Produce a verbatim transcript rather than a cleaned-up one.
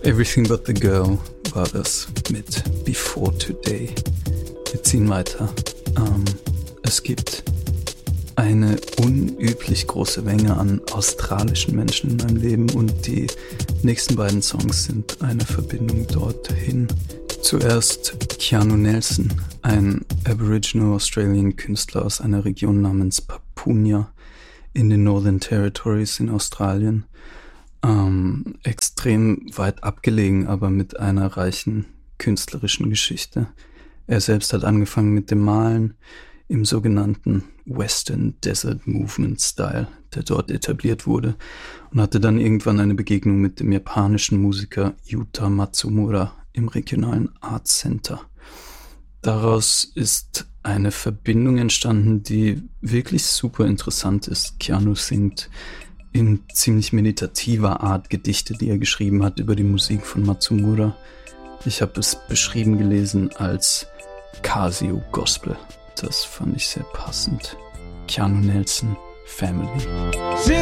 Everything But The Girl war das mit Before Today. Wir ziehen weiter. Ähm, es gibt eine unüblich große Menge an australischen Menschen in meinem Leben und die nächsten beiden Songs sind eine Verbindung dorthin. Zuerst Keanu Nelson, ein Aboriginal Australian Künstler aus einer Region namens Papunya in den Northern Territories in Australien. Ähm, extrem weit abgelegen, aber mit einer reichen künstlerischen Geschichte. Er selbst hat angefangen mit dem Malen im sogenannten Western Desert Movement Style, der dort etabliert wurde, und hatte dann irgendwann eine Begegnung mit dem japanischen Musiker Yuta Matsumura im regionalen Art Center. Daraus ist eine Verbindung entstanden, die wirklich super interessant ist. Keanu singt in ziemlich meditativer Art Gedichte, die er geschrieben hat über die Musik von Matsumura. Ich habe es beschrieben gelesen als Casio Gospel. Das fand ich sehr passend. Keanu Nelson, Family. She